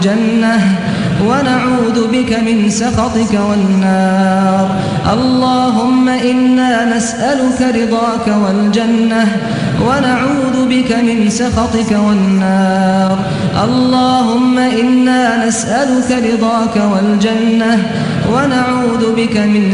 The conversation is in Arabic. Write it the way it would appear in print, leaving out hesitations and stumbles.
الجنة ونعوذ بك من سخطك والنار. اللهم إنا نسألك رضاك والجنة ونعوذ بك من سخطك والنار. اللهم إنا نسألك رضاك والجنة ونعوذ بك من